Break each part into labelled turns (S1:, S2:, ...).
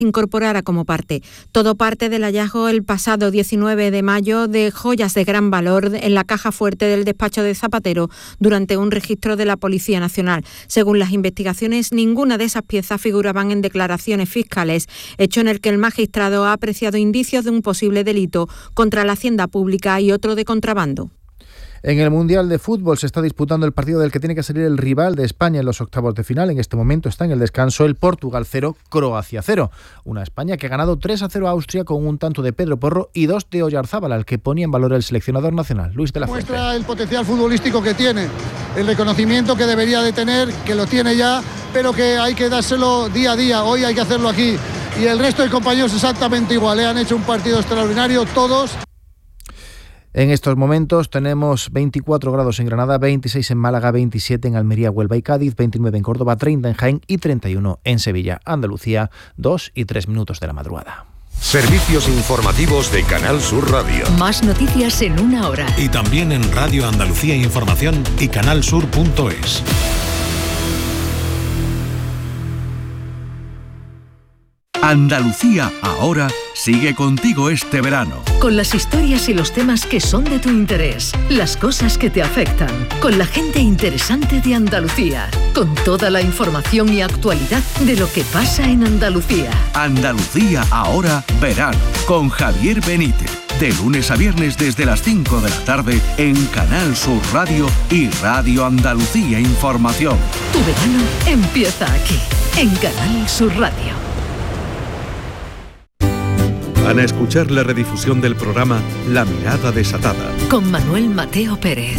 S1: incorporara como parte. Todo parte del hallazgo el pasado 19 de mayo de joyas de gran valor en la caja fuerte del despacho de Zapatero durante un registro de la Policía Nacional. Según las investigaciones, ninguna de esas piezas figuraban en declaraciones fiscales, hecho en el que el magistrado ha apreciado indicios de un posible delito contra la hacienda pública y otro de contrabando.
S2: En el Mundial de Fútbol se está disputando el partido del que tiene que salir el rival de España en los octavos de final. En este momento está en el descanso el Portugal 0, Croacia 0. Una España que ha ganado 3-0 a Austria con un tanto de Pedro Porro y 2 de Oyarzábal, al que ponía en valor el seleccionador nacional, Luis de la Fuente.
S3: Muestra el potencial futbolístico que tiene, el reconocimiento que debería de tener, que lo tiene ya, pero que hay que dárselo día a día. Hoy hay que hacerlo aquí. Y el resto de compañeros exactamente igual. Han hecho un partido extraordinario todos.
S2: En estos momentos tenemos 24 grados en Granada, 26 en Málaga, 27 en Almería, Huelva y Cádiz, 29 en Córdoba, 30 en Jaén y 31 en Sevilla. Andalucía, 2 y 3 minutos de la madrugada.
S4: Servicios informativos de Canal Sur Radio.
S5: Más noticias en una hora.
S6: Y también en Radio Andalucía Información y canalsur.es.
S7: Andalucía ahora sigue contigo este verano.
S5: Con las historias y los temas que son de tu interés, las cosas que te afectan, con la gente interesante de Andalucía, con toda la información y actualidad de lo que pasa en Andalucía.
S7: Andalucía ahora verano, con Javier Benítez. De lunes a viernes desde las 5 de la tarde en Canal Sur Radio y Radio Andalucía Información.
S5: Tu verano empieza aquí, en Canal Sur Radio.
S4: Van a escuchar la redifusión del programa La Mirada Desatada.
S5: Con Manuel Mateo Pérez.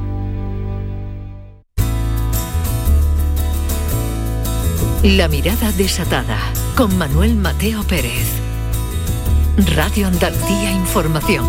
S5: La Mirada Desatada. Con Manuel Mateo Pérez. Radio Andalucía Información.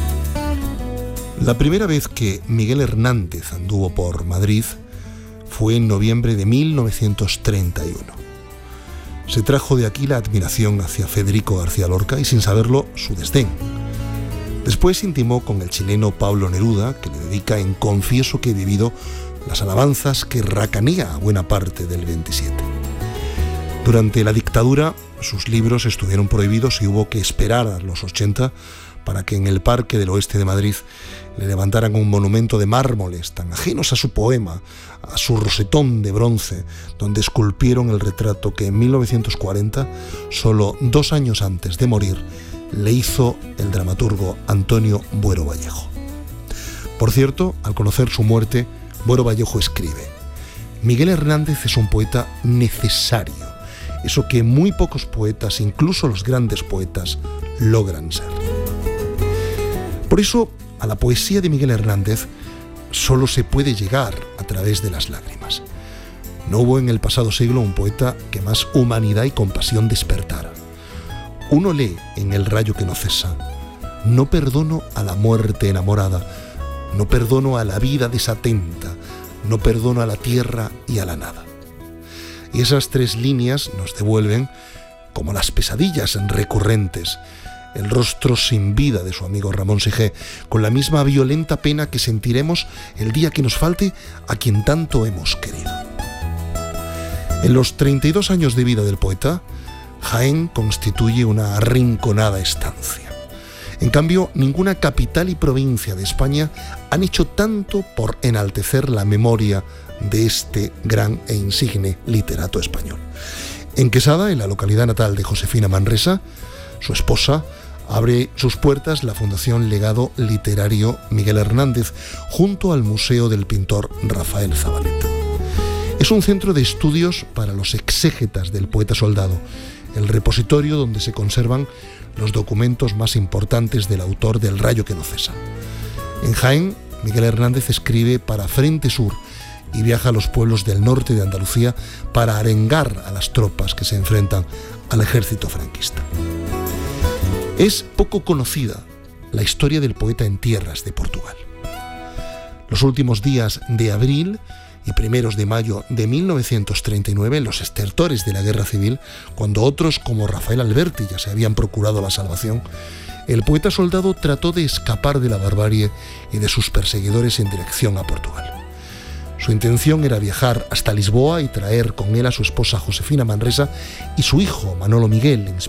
S8: La primera vez que Miguel Hernández anduvo por Madrid fue en noviembre de 1931. Se trajo de aquí la admiración hacia Federico García Lorca y, sin saberlo, su desdén. Después intimó con el chileno Pablo Neruda, que le dedica en Confieso que he vivido las alabanzas que racanía a buena parte del 27. Durante la dictadura, sus libros estuvieron prohibidos y hubo que esperar a los 80 para que en el Parque del Oeste de Madrid le levantaran un monumento de mármoles tan ajenos a su poema, a su rosetón de bronce, donde esculpieron el retrato que en 1940, solo 2 años antes de morir, le hizo el dramaturgo Antonio Buero Vallejo. Por cierto, al conocer su muerte, Buero Vallejo escribe: Miguel Hernández es un poeta necesario, eso que muy pocos poetas, incluso los grandes poetas, logran ser. Por eso, a la poesía de Miguel Hernández solo se puede llegar a través de las lágrimas. No hubo en el pasado siglo un poeta que más humanidad y compasión despertara. Uno lee en El rayo que no cesa: no perdono a la muerte enamorada, no perdono a la vida desatenta, no perdono a la tierra y a la nada. Y esas 3 líneas nos devuelven, como las pesadillas recurrentes, el rostro sin vida de su amigo Ramón Segé, con la misma violenta pena que sentiremos el día que nos falte a quien tanto hemos querido. En los 32 años de vida del poeta, Jaén constituye una arrinconada estancia. En cambio, ninguna capital y provincia de España han hecho tanto por enaltecer la memoria de este gran e insigne literato español. En Quesada, en la localidad natal de Josefina Manresa, su esposa, abre sus puertas la Fundación Legado Literario Miguel Hernández, junto al Museo del Pintor Rafael Zabaleta. Es un centro de estudios para los exégetas del poeta soldado, el repositorio donde se conservan los documentos más importantes del autor del Rayo que no cesa. En Jaén, Miguel Hernández escribe para Frente Sur y viaja a los pueblos del norte de Andalucía para arengar a las tropas que se enfrentan al ejército franquista. Es poco conocida la historia del poeta en tierras de Portugal. Los últimos días de abril y primeros de mayo de 1939, en los estertores de la Guerra Civil, cuando otros como Rafael Alberti ya se habían procurado la salvación, el poeta soldado trató de escapar de la barbarie y de sus perseguidores en dirección a Portugal. Su intención era viajar hasta Lisboa y traer con él a su esposa Josefina Manresa y su hijo Manolo Miguel,